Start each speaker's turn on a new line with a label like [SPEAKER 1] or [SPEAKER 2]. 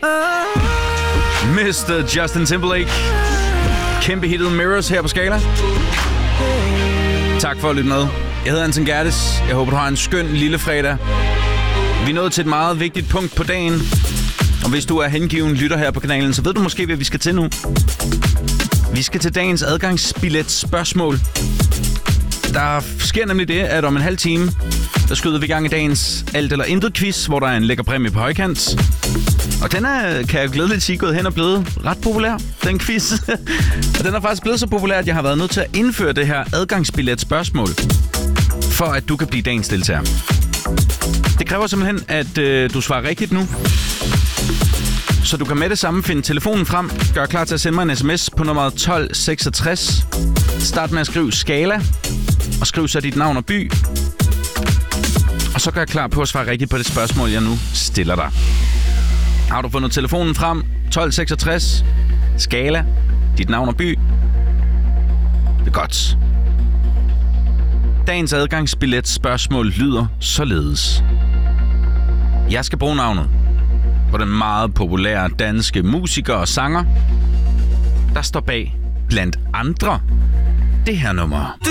[SPEAKER 1] Mr. Justin Timberlake. Kæmpe hittet Mirrors her på Skala. Tak for at lytte med. Jeg hedder Anton Gerdes. Jeg håber, du har en skøn lille fredag. Vi er nået til et meget vigtigt punkt på dagen. Og hvis du er hengiven lytter her på kanalen, så ved du måske, hvad vi skal til nu. Vi skal til dagens adgangsbillet spørgsmål. Der sker nemlig det, at om en halv time, der skyder vi i gang i dagens alt eller intet quiz, hvor der er en lækker præmie på højkant. Og den er, kan jeg glædeligt sige, gået hen og blevet ret populær, den quiz. Og den er faktisk blevet så populær, at jeg har været nødt til at indføre det her adgangsbillet spørgsmål, for at du kan blive dagens deltager. Det kræver simpelthen, at du svarer rigtigt nu. Så du kan med det samme finde telefonen frem, gør klar til at sende mig en sms på nummeret 1266. Start med at skrive Skala, og skriv så dit navn og by. Og så gør klar på at svare rigtigt på det spørgsmål, jeg nu stiller dig. Har du fundet telefonen frem? 1266. Skala, dit navn og by. Det er godt. Dagens adgangsbillet spørgsmål lyder således. Jeg skal bruge navnet på den meget populære danske musiker og sanger, der står bag blandt andre det her nummer.